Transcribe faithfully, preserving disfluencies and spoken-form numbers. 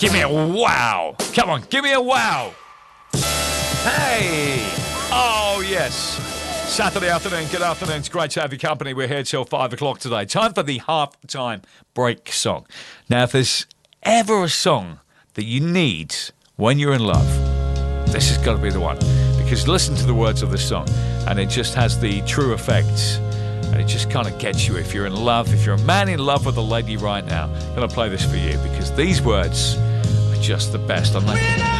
Give me a wow. Come on, give me a wow. Hey. Oh, yes. Saturday afternoon. Good afternoon. It's great to have your company. We're here till five o'clock today. Time for the half-time break song. Now, if there's ever a song that you need when you're in love, this has got to be the one. Because listen to the words of this song, and it just has the true effects. And it just kind of gets you if you're in love, if you're a man in love with a lady right now. I'm going to play this for you because these words are just the best. I'm like,